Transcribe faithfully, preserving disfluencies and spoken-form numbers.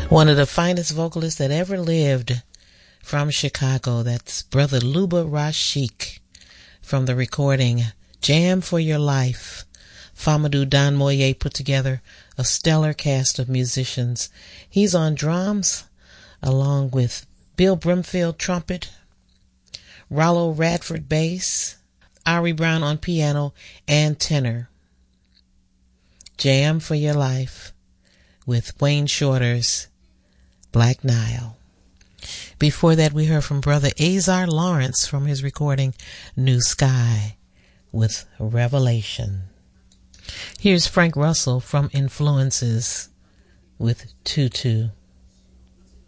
One of the finest vocalists that ever lived from Chicago. That's Brother Luba Rashik from the recording Jam for Your Life. Famadou Don Moye put together a stellar cast of musicians. He's on drums along with Bill Brimfield trumpet, Rollo Radford bass, Ari Brown on piano and tenor. Jam for Your Life with Wayne Shorter's Black Nile. Before that, we heard from Brother Azar Lawrence from his recording New Sky with Revelation. Here's Frank Russell from Influences with Tutu.